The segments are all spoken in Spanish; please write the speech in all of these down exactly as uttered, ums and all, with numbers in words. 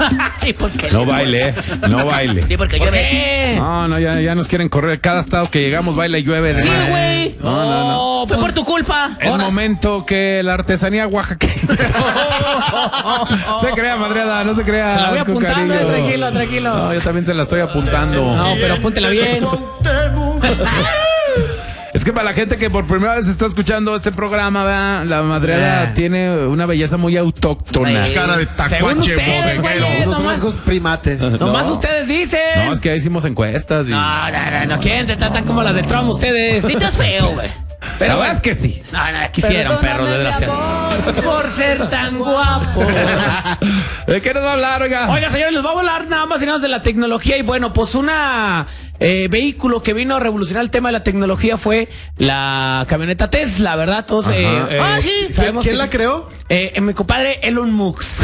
¿Y por qué? No baile, no baile. Sí, porque ¿Por llueve. qué? No, no, ya, ya nos quieren correr. Cada estado que llegamos baila y llueve. de Sí, madre. güey. No, no, no. Oh, fue por tu culpa. Es Ahora. momento que la artesanía oaxaqueña. Se crea, madreada, no se crea. Se la voy es con apuntando, cariño. tranquilo, tranquilo. No, yo también se la estoy apuntando. No, pero apúntela bien. Es que para la gente que por primera vez está escuchando este programa, ¿verdad? La madreada Eh. tiene una belleza muy autóctona. Sí. Cara de Según tacuache ustedes, bodeguero. güey, Unos nomás- rasgos primates. Nomás No. ustedes dicen. No, es que ahí hicimos encuestas. Y... No, no, no, no quieren, te tratan como las de Trump ustedes. Sí, estás feo, güey. Pero la bueno, verdad es que sí. No, no, quisieron, perros, desgraciados. Por ser tan guapo. ¿De qué nos va a hablar, oiga? Oiga, señores, les voy a hablar nada más y nada más de la tecnología. Y bueno, pues una eh, vehículo que vino a revolucionar el tema de la tecnología fue la camioneta Tesla, ¿verdad? Todos eh, Ajá. eh, Ah, sí. sabemos ¿Quién que- la creó? Eh, eh, mi compadre Elon Musk.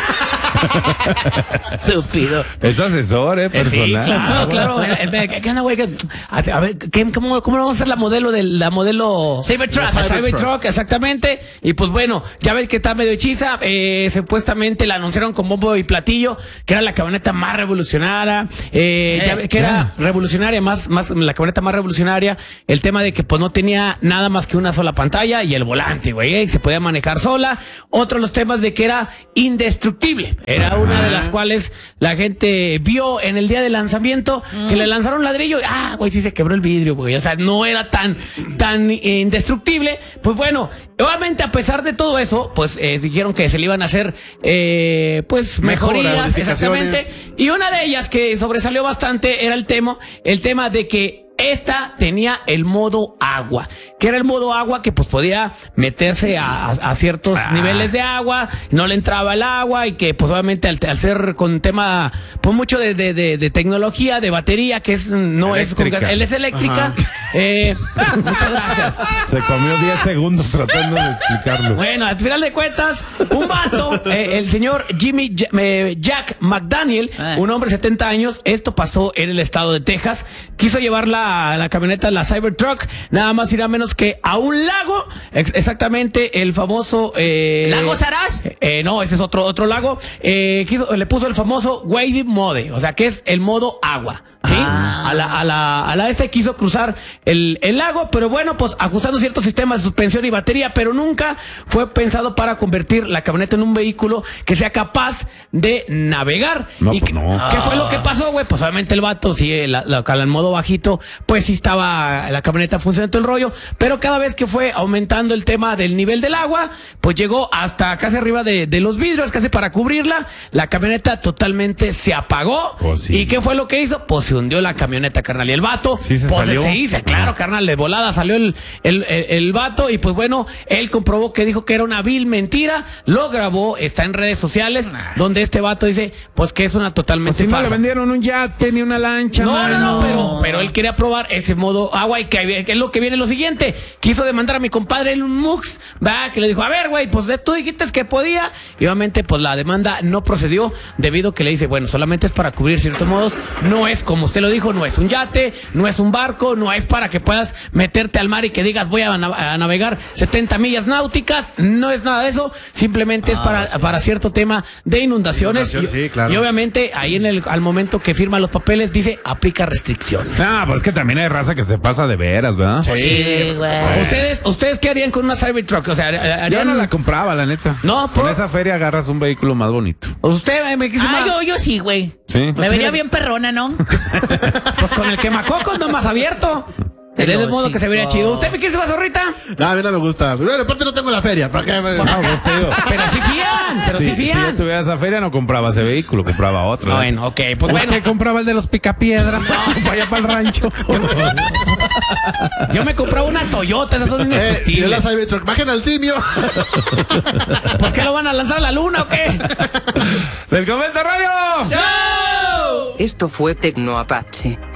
Estúpido. Es asesor, ¿eh? Eh, Sí, Personal. claro, claro. Eh, eh, ¿Qué, qué onda, güey? ¿Qué- A, a ver, ¿qué- cómo, ¿cómo vamos a hacer la modelo de la modelo Cybertruck. La Cybertruck, exactamente. Y pues bueno, ya ven que está medio hechiza. Eh, supuestamente la anunciaron con bombo y platillo, que era la camioneta más revolucionaria. Eh, Eh, ya ven que era revolucionaria, más, más, la camioneta más revolucionaria. El tema de que pues no tenía nada más que una sola pantalla y el volante, güey. eh, Se podía manejar sola. Otro de los temas de que era indestructible. Era una de las cuales la gente vio en el día del lanzamiento que le lanzaron ladrillo. Y, ah, güey, sí se quebró el vidrio, güey. O sea, no era tan, tan eh, indestructible. Pues bueno, obviamente a pesar de todo eso, pues eh, dijeron que se le iban a hacer, eh, pues Mejoras, mejorías, modificaciones. exactamente. Y una de ellas que sobresalió bastante era el tema, el tema de que esta tenía el modo agua, que era el modo agua que pues podía meterse a, a- a ciertos Ah. niveles de agua, no le entraba el agua y que pues obviamente al, al ser con tema pues mucho de, de, de, de tecnología, de batería, que es no Eléctrica. es con, él es eléctrica. Ajá. Eh, muchas gracias. Se comió diez segundos tratando de explicarlo. Bueno, al final de cuentas, un vato, eh, el señor Jimmy Ja- eh, Jack McDaniel, Ah. un hombre de setenta años, esto pasó en el estado de Texas, quiso llevar la, la camioneta, la Cybertruck, nada más y nada menos que a un lago, ex- exactamente el famoso... Eh, ¿Lago Saraz? eh, no, ese es otro, otro lago, eh, quiso- le puso el famoso Wading Mode, o sea, que es el modo agua. ¿Sí? Ah. A la, a la, a la este quiso cruzar el, el lago, pero bueno, pues ajustando ciertos sistemas de suspensión y batería, pero nunca fue pensado para convertir la camioneta en un vehículo que sea capaz de navegar. No, ¿Y pues qué, no. ¿qué fue lo que pasó, güey? Pues obviamente el vato, sí, la, la, en modo bajito, pues sí estaba la camioneta funcionando el rollo, pero cada vez que fue aumentando el tema del nivel del agua, pues llegó hasta casi arriba de, de los vidrios, casi para cubrirla, la camioneta totalmente se apagó. Pues sí. ¿Y qué fue lo que hizo? Pues se hundió la camioneta, carnal. Y el vato, Sí, se pues salió. se hizo, claro, carnal, de volada salió el, el, el, el vato y pues bueno, él comprobó que dijo que era una vil mentira, lo grabó, está en redes sociales, donde este vato dice, pues que es una Pues totalmente si no le farsa. vendieron un yate ni una lancha. No, no, mano. no, pero, pero él quería probar ese modo agua y que, que es lo que viene lo siguiente. Quiso demandar a mi compadre Elon Musk, va, que le dijo, a ver, güey, pues tú dijiste que podía. Y obviamente, pues la demanda no procedió debido a que le dice, bueno, solamente es para cubrir ciertos modos. No es, como usted lo dijo, no es un yate, no es un barco, no es para que puedas meterte al mar y que digas, voy a, nav- a navegar setenta millas náuticas. No es nada de eso. Simplemente es para, para cierto tema de inundaciones. Inundación, y, sí, claro. y obviamente, ahí en el, al momento que firma los papeles, dice, aplica restricciones. Ah, pues es que también hay raza que se pasa de veras, ¿verdad? Sí, güey. ¿Ustedes, ¿Ustedes qué harían con una Cybertruck? O sea, harían... Yo no la compraba, la neta. No, Con ¿por? esa feria agarras un vehículo más bonito. Usted me, me quiso Ah, más- yo, yo sí, güey. Sí. Me venía bien perrona, ¿no? Pues con el quemacocos no más abierto. De Pero ese modo sí, que se vería no. chido. ¿Usted me quiere más zorrita? No, a mí no me gusta. Bueno, aparte no tengo la feria. ¿Para qué? me- No, pues te digo. Pero sí fían, pero sí, Si, si yo fían. tuviera esa feria, no compraba ese vehículo, compraba otro. Ah, bueno, ok, pues ¿Por qué bueno. compraba el de los picapiedras? para allá para el rancho. Yo me compraba una Toyota, esas son Eh, yo la indestructibles. Cybertruck. Bajen al simio. Pues que lo van a lanzar a la luna o qué. ¡Del Comenta Radio! Esto fue Tecno Apache.